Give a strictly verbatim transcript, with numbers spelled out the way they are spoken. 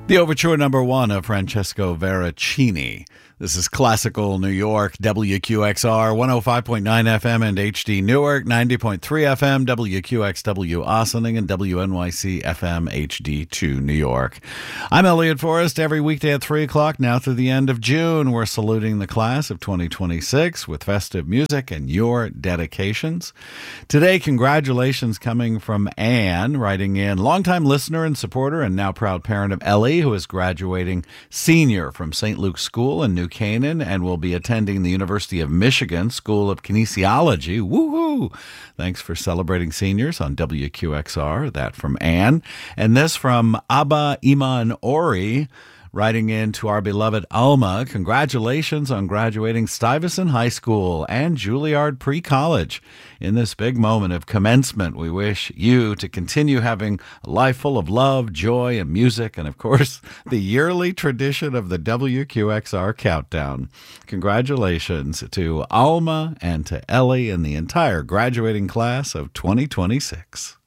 The overture number one of Francesco Veracini. This is Classical New York, W Q X R, one oh five point nine F M and H D Newark, ninety point three F M, W Q X W Ossining, and W N Y C F M H D two New York. I'm Elliot Forrest. Every weekday at three o'clock now through the end of June, we're saluting the class of twenty twenty-six with festive music and your dedications. Today, congratulations coming from Anne, writing in, longtime listener and supporter and now proud parent of Ellie, who is graduating senior from Saint Luke's School in New Canaan and will be attending the University of Michigan School of Kinesiology. Woohoo! Thanks for celebrating seniors on W Q X R. That from Anne. And this from Abba Iman Ori, writing in to our beloved Alma. Congratulations on graduating Stuyvesant High School and Juilliard Pre-College. In this big moment of commencement, we wish you to continue having a life full of love, joy, and music, and of course, the yearly tradition of the W Q X R Countdown. Congratulations to Alma and to Ellie and the entire graduating class of twenty twenty-six.